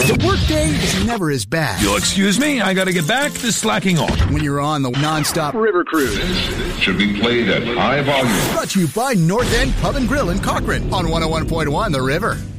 The workday is never as bad. You'll excuse me, I gotta get back to slacking off. When you're on the non-stop river cruise. Should be played at high volume. Brought to you by North End Pub and Grill in Cochrane on 101.1 The River.